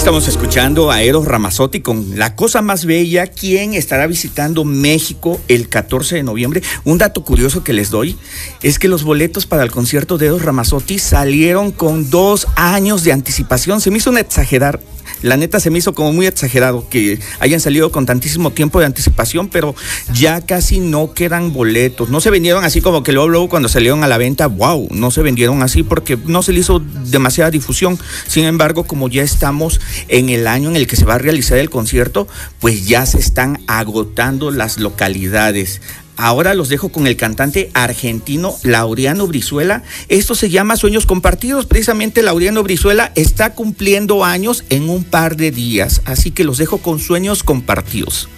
Estamos escuchando a Eros Ramazzotti con La Cosa Más Bella, quien estará visitando México el 14 de noviembre. Un dato curioso que les doy es que los boletos para el concierto de Eros Ramazzotti salieron con 2 años de anticipación. Se me hizo exagerar. La neta se me hizo como muy exagerado que hayan salido con tantísimo tiempo de anticipación, pero ya casi no quedan boletos. No se vendieron así como que luego cuando salieron a la venta, wow, no se vendieron así porque no se le hizo demasiada difusión. Sin embargo, como ya estamos en el año en el que se va a realizar el concierto, pues ya se están agotando las localidades. Ahora los dejo con el cantante argentino Laureano Brizuela. Esto se llama Sueños Compartidos. Precisamente Laureano Brizuela está cumpliendo años en un par de días. Así que los dejo con Sueños Compartidos.